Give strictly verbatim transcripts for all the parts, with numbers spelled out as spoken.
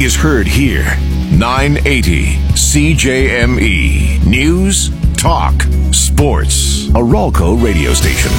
is heard here. nine eighty C J M E. News, talk, sports. A Ralco radio station.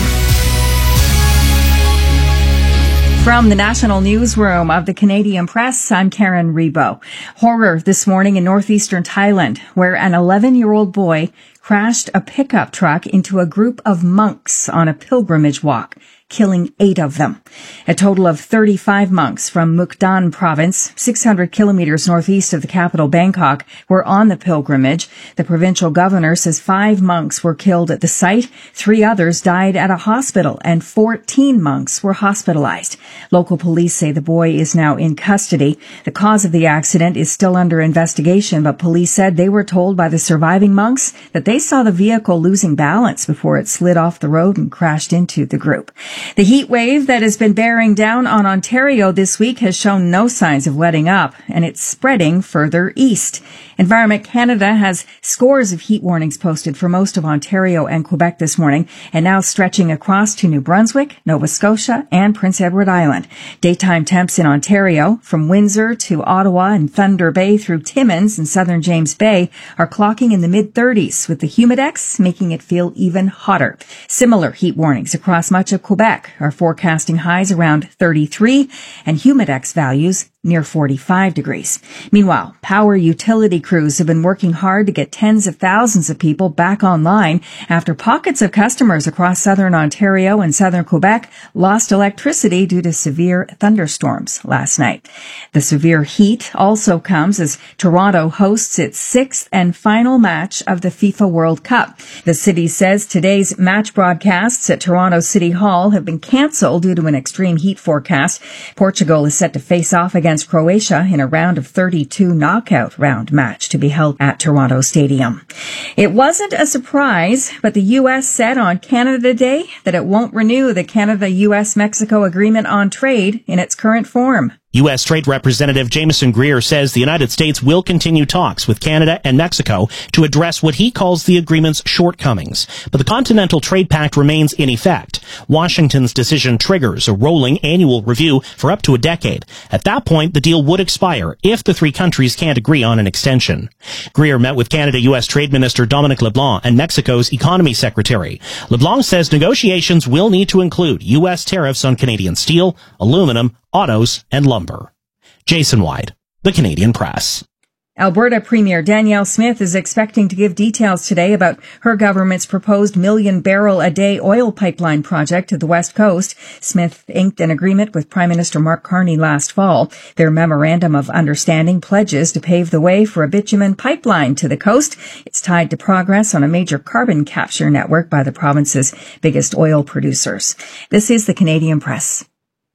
From the National Newsroom of the Canadian Press, I'm Karen Rebo. Horror this morning in northeastern Thailand, where an eleven-year-old boy crashed a pickup truck into a group of monks on a pilgrimage walk, killing eight of them. A total of thirty-five monks from Mukdan province, six hundred kilometers northeast of the capital Bangkok, were on the pilgrimage. The provincial governor says five monks were killed at the site, three others died at a hospital, and fourteen monks were hospitalized. Local police say the boy is now in custody. The cause of the accident is still under investigation, but police said they were told by the surviving monks that they saw the vehicle losing balance before it slid off the road and crashed into the group. The heat wave that has been bearing down on Ontario this week has shown no signs of letting up, and it's spreading further east. Environment Canada has scores of heat warnings posted for most of Ontario and Quebec this morning, and now stretching across to New Brunswick, Nova Scotia, and Prince Edward Island. Daytime temps in Ontario, from Windsor to Ottawa and Thunder Bay through Timmins and southern James Bay, are clocking in the mid-thirties, with the humidex making it feel even hotter. Similar heat warnings across much of Quebec are forecasting highs around thirty-three and humidex values near forty-five degrees. Meanwhile, power utility crews have been working hard to get tens of thousands of people back online after pockets of customers across southern Ontario and southern Quebec lost electricity due to severe thunderstorms last night. The severe heat also comes as Toronto hosts its sixth and final match of the FIFA World Cup. The city says today's match broadcasts at Toronto City Hall have been cancelled due to an extreme heat forecast. Portugal is set to face off against Croatia in a round of thirty-two knockout round match to be held at Toronto Stadium. It wasn't a surprise, but the U S said on Canada Day that it won't renew the Canada-U S Mexico Agreement on Trade in its current form. U S. Trade Representative Jameson Greer says the United States will continue talks with Canada and Mexico to address what he calls the agreement's shortcomings. But the Continental Trade Pact remains in effect. Washington's decision triggers a rolling annual review for up to a decade. At that point, the deal would expire if the three countries can't agree on an extension. Greer met with Canada-U S. Trade Minister Dominic LeBlanc and Mexico's Economy Secretary. LeBlanc says negotiations will need to include U S tariffs on Canadian steel, aluminum, autos, and lumber. Jason Wyde, The Canadian Press. Alberta Premier Danielle Smith is expecting to give details today about her government's proposed million-barrel-a-day oil pipeline project to the West Coast. Smith inked an agreement with Prime Minister Mark Carney last fall. Their memorandum of understanding pledges to pave the way for a bitumen pipeline to the coast. It's tied to progress on a major carbon capture network by the province's biggest oil producers. This is The Canadian Press.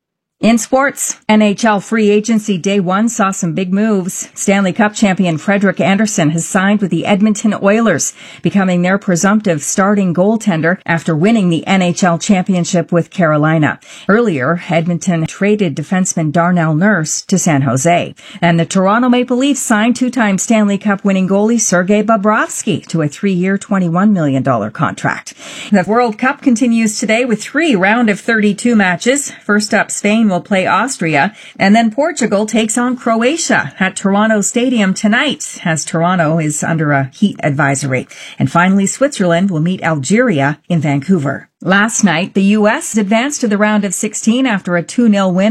In sports, N H L free agency day one saw some big moves. Stanley Cup champion Frederik Andersen has signed with the Edmonton Oilers, becoming their presumptive starting goaltender after winning the N H L championship with Carolina. Earlier, Edmonton traded defenseman Darnell Nurse to San Jose. And the Toronto Maple Leafs signed two-time Stanley Cup winning goalie Sergei Bobrovsky to a three-year, twenty-one million dollars contract. The World Cup continues today with three round of thirty-two matches. First up, Spain will play Austria, and then Portugal takes on Croatia at Toronto Stadium tonight, as Toronto is under a heat advisory. And finally, Switzerland will meet Algeria in Vancouver. Last night, the U S advanced to the round of sixteen after a two nil win